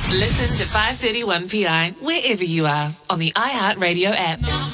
Listen to 5:31 PI wherever you are on the iHeartRadio app.